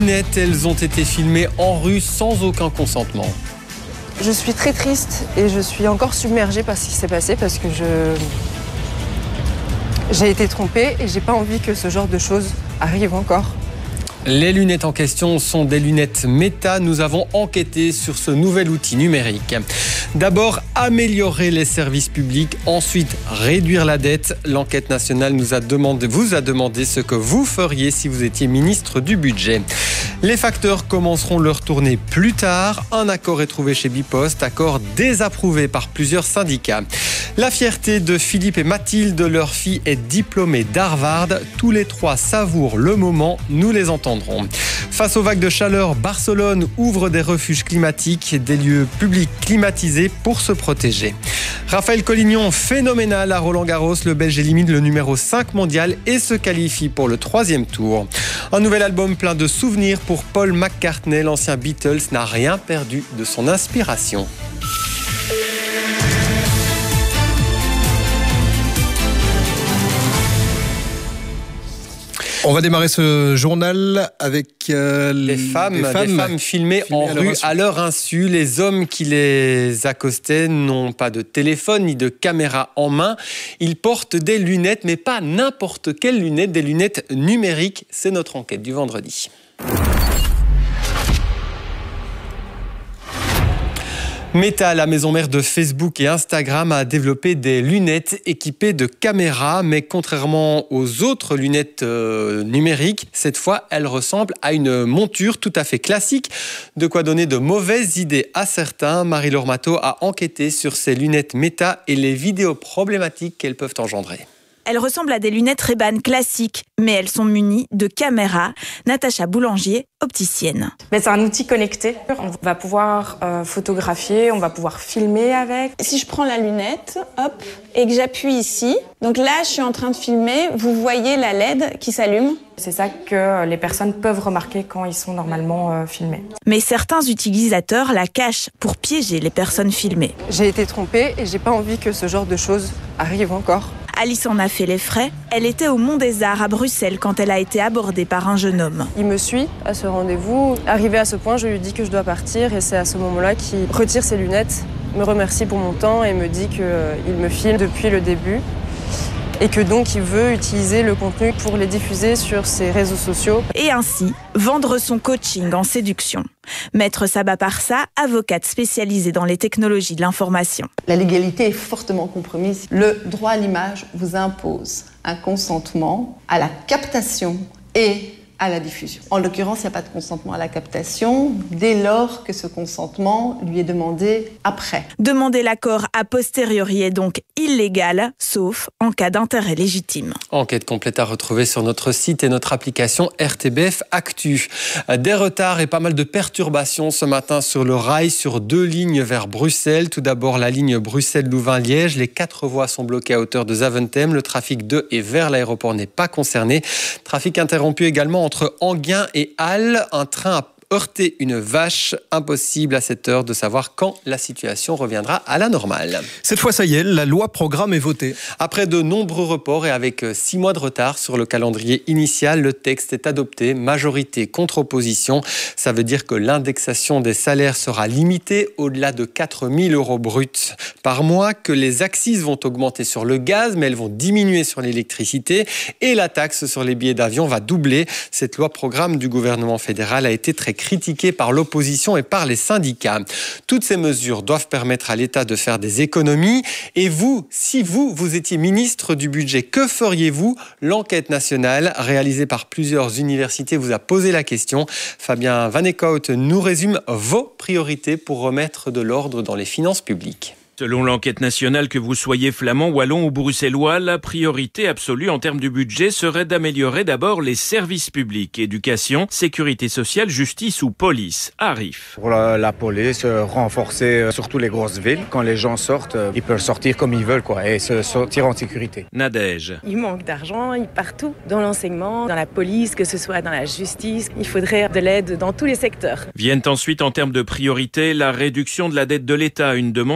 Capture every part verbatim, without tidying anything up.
Net, elles ont été filmées en rue sans aucun consentement. Je suis très triste et je suis encore submergée par ce qui s'est passé parce que je... j'ai été trompée et j'ai pas envie que ce genre de choses arrive encore. Les lunettes en question sont des lunettes Meta. Nous avons enquêté sur ce nouvel outil numérique. D'abord, améliorer les services publics. Ensuite, réduire la dette. L'enquête nationale nous a demandé, vous a demandé ce que vous feriez si vous étiez ministre du budget. Les facteurs commenceront leur tournée plus tard. Un accord est trouvé chez Bipost, accord désapprouvé par plusieurs syndicats. La fierté de Philippe et Mathilde, leur fille est diplômée d'Harvard. Tous les trois savourent le moment, nous les entendons. Face aux vagues de chaleur, Barcelone ouvre des refuges climatiques, des lieux publics climatisés pour se protéger. Raphaël Collignon, phénoménal à Roland-Garros. Le Belge élimine le numéro cinq mondial et se qualifie pour le troisième tour. Un nouvel album plein de souvenirs pour Paul McCartney. L'ancien Beatles n'a rien perdu de son inspiration. On va démarrer ce journal avec euh, les, femmes, les femmes, des femmes filmées, filmées en à rue à leur insu. Les hommes qui les accostaient n'ont pas de téléphone ni de caméra en main. Ils portent des lunettes, mais pas n'importe quelles lunettes, des lunettes numériques. C'est notre enquête du vendredi. Meta, la maison mère de Facebook et Instagram, a développé des lunettes équipées de caméras, mais contrairement aux autres lunettes euh, numériques, cette fois, elles ressemblent à une monture tout à fait classique. De quoi donner de mauvaises idées à certains. Marie-Laure Matteau a enquêté sur ces lunettes Meta et les vidéos problématiques qu'elles peuvent engendrer. Elles ressemblent à des lunettes Ray-Ban classiques, mais elles sont munies de caméras. Natacha Boulangier, opticienne. C'est un outil connecté. On va pouvoir euh, photographier, on va pouvoir filmer avec. Si je prends la lunette, hop, et que j'appuie ici, donc là, je suis en train de filmer, vous voyez la L E D qui s'allume. C'est ça que les personnes peuvent remarquer quand ils sont normalement euh, filmés. Mais certains utilisateurs la cachent pour piéger les personnes filmées. J'ai été trompée et j'ai pas envie que ce genre de choses arrive encore. Alice en a fait les frais. Elle était au Mont des Arts à Bruxelles quand elle a été abordée par un jeune homme. Il me suit à ce rendez-vous. Arrivé à ce point, je lui dis que je dois partir et c'est à ce moment-là qu'il retire ses lunettes, me remercie pour mon temps et me dit qu'il me filme depuis le début et que donc il veut utiliser le contenu pour les diffuser sur ses réseaux sociaux. Et ainsi, vendre son coaching en séduction. Maître Saba Parsa, avocate spécialisée dans les technologies de l'information. La légalité est fortement compromise. Le droit à l'image vous impose un consentement à la captation et à la diffusion. En l'occurrence, il n'y a pas de consentement à la captation dès lors que ce consentement lui est demandé après. Demander l'accord a posteriori est donc illégal, sauf en cas d'intérêt légitime. Enquête complète à retrouver sur notre site et notre application R T B F Actu. Des retards et pas mal de perturbations ce matin sur le rail sur deux lignes vers Bruxelles. Tout d'abord, la ligne Bruxelles-Louvain-Liège. Les quatre voies sont bloquées à hauteur de Zaventem. Le trafic de et vers l'aéroport n'est pas concerné. Trafic interrompu également entre Enghien et Halle. Un train a heurté une vache. Impossible à cette heure de savoir quand la situation reviendra à la normale. Cette fois, ça y est, la loi programme est votée. Après de nombreux reports et avec six mois de retard sur le calendrier initial, le texte est adopté, majorité contre opposition. Ça veut dire que l'indexation des salaires sera limitée au-delà de quatre mille euros bruts par mois, que les accises vont augmenter sur le gaz, mais elles vont diminuer sur l'électricité et la taxe sur les billets d'avion va doubler. Cette loi programme du gouvernement fédéral a été très critiquée par l'opposition et par les syndicats. Toutes ces mesures doivent permettre à l'État de faire des économies. Et vous, si vous, vous étiez ministre du budget, que feriez-vous? L'enquête nationale réalisée par plusieurs universités vous a posé la question. Fabien Van Eekhout nous résume vos priorités pour remettre de l'ordre dans les finances publiques. Selon l'enquête nationale, que vous soyez flamand, wallon ou bruxellois, la priorité absolue en termes de budget serait d'améliorer d'abord les services publics, éducation, sécurité sociale, justice ou police. Arif. Pour la, la police, euh, renforcer euh, surtout les grosses villes. Quand les gens sortent, euh, ils peuvent sortir comme ils veulent quoi, et se sortir en sécurité. Nadège. Il manque d'argent partout, dans l'enseignement, dans la police, que ce soit dans la justice. Il faudrait de l'aide dans tous les secteurs. Viennent ensuite en termes de priorité la réduction de la dette de l'État, une demande surtout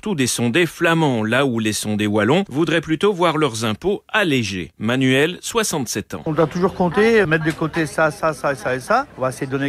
surtout des sondés flamands, là où les sondés wallons voudraient plutôt voir leurs impôts allégés. Manuel, soixante-sept ans. On doit toujours compter, mettre de côté ça, ça, ça, ça et ça. On va essayer de donner